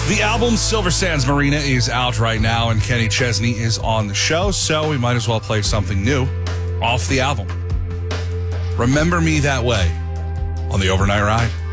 The album Silver Sands Marina is out right now, and Kenny Chesney is on the show, so we might as well play something new off the album. Remember Me That Way on the Overnight Ride.